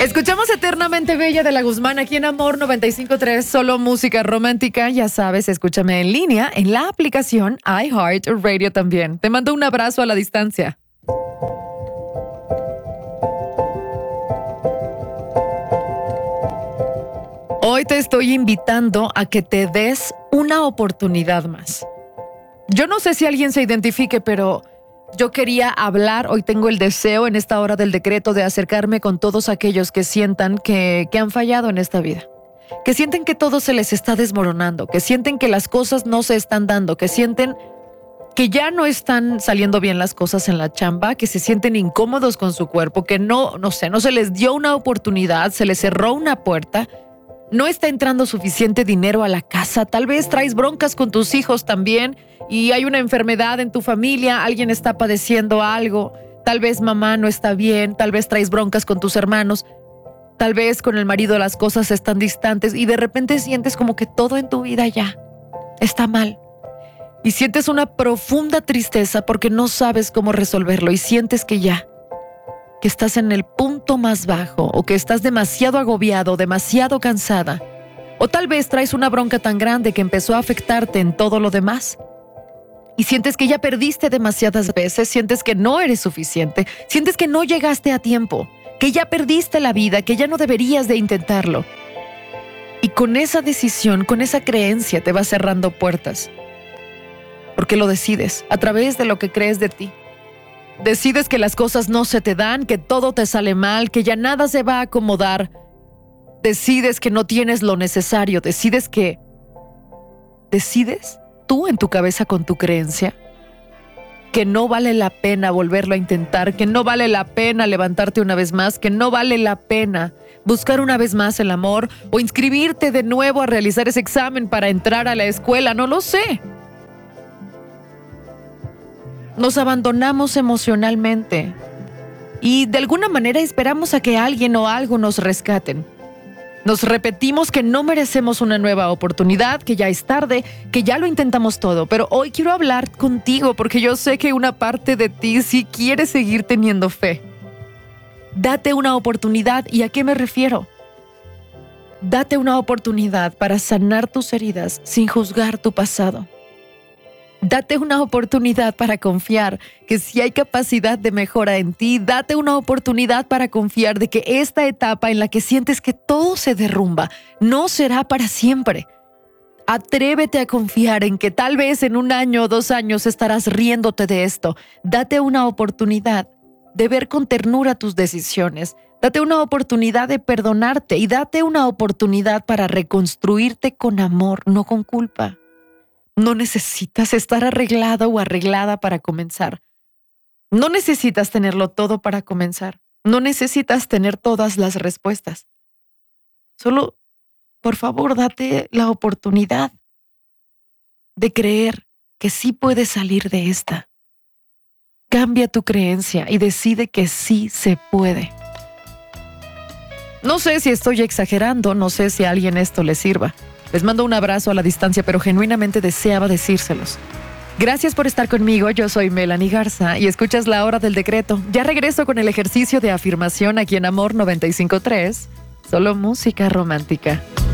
Escuchamos Eternamente Bella de La Guzmán aquí en Amor 95.3, solo música romántica. Ya sabes, escúchame en línea en la aplicación iHeartRadio también. Te mando un abrazo a la distancia. Hoy te estoy invitando a que te des una oportunidad más. Yo no sé si alguien se identifique, pero yo quería hablar, hoy tengo el deseo en esta hora del decreto de acercarme con todos aquellos que sientan que han fallado en esta vida, que sienten que todo se les está desmoronando, que sienten que las cosas no se están dando, que sienten que ya no están saliendo bien las cosas en la chamba, que se sienten incómodos con su cuerpo, que no se les dio una oportunidad, se les cerró una puerta, no está entrando suficiente dinero a la casa, tal vez traes broncas con tus hijos también y hay una enfermedad en tu familia, alguien está padeciendo algo, tal vez mamá no está bien, tal vez traes broncas con tus hermanos, tal vez con el marido las cosas están distantes y de repente sientes como que todo en tu vida ya está mal y sientes una profunda tristeza porque no sabes cómo resolverlo y sientes que estás en el punto más bajo o que estás demasiado agobiado, demasiado cansada. O tal vez traes una bronca tan grande que empezó a afectarte en todo lo demás. Y sientes que ya perdiste demasiadas veces, sientes que no eres suficiente, sientes que no llegaste a tiempo, que ya perdiste la vida, que ya no deberías de intentarlo. Y con esa decisión, con esa creencia te vas cerrando puertas. Porque lo decides a través de lo que crees de ti. Decides que las cosas no se te dan, que todo te sale mal, que ya nada se va a acomodar. Decides que no tienes lo necesario, decides tú en tu cabeza con tu creencia que no vale la pena volverlo a intentar, que no vale la pena levantarte una vez más, que no vale la pena buscar una vez más el amor o inscribirte de nuevo a realizar ese examen para entrar a la escuela, no lo sé. Nos abandonamos emocionalmente y de alguna manera esperamos a que alguien o algo nos rescaten. Nos repetimos que no merecemos una nueva oportunidad, que ya es tarde, que ya lo intentamos todo. Pero hoy quiero hablar contigo porque yo sé que una parte de ti sí quiere seguir teniendo fe. Date una oportunidad. ¿Y a qué me refiero? Date una oportunidad para sanar tus heridas sin juzgar tu pasado. Date una oportunidad para confiar que si hay capacidad de mejora en ti, date una oportunidad para confiar de que esta etapa en la que sientes que todo se derrumba no será para siempre. Atrévete a confiar en que tal vez en 1 año o 2 años estarás riéndote de esto. Date una oportunidad de ver con ternura tus decisiones. Date una oportunidad de perdonarte y date una oportunidad para reconstruirte con amor, no con culpa. No necesitas estar arreglado o arreglada para comenzar. No necesitas tenerlo todo para comenzar. No necesitas tener todas las respuestas. Solo, por favor, date la oportunidad de creer que sí puedes salir de esta. Cambia tu creencia y decide que sí se puede. No sé si estoy exagerando, no sé si a alguien esto le sirva. Les mando un abrazo a la distancia, pero genuinamente deseaba decírselos. Gracias por estar conmigo, yo soy Melanie Garza y escuchas La Hora del Decreto. Ya regreso con el ejercicio de afirmación aquí en Amor 95.3, solo música romántica.